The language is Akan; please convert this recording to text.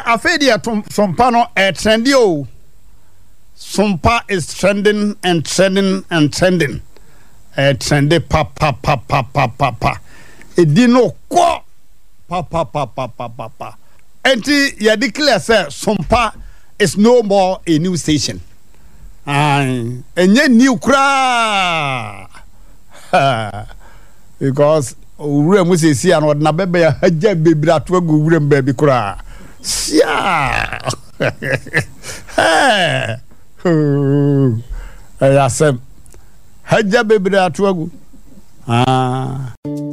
afedi sompa no trendy o. Sompa is trending and trending and trending. Trendy pa. Edino ko pa. Enti ya declare say Sompa is no more a new station. Enye new kra. Because ure mu sesi an odna bebe ya haja bebri ato agu ure mbabi kra. Sia. Ayasem haja bebri ato agu.